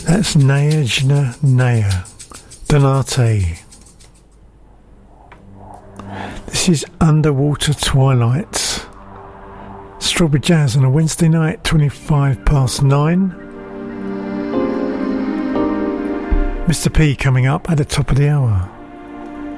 That's Naya Donate. This is Underwater Twilight. Strawberry Jazz on a Wednesday night, 9:25. Mr. P coming up at the top of the hour.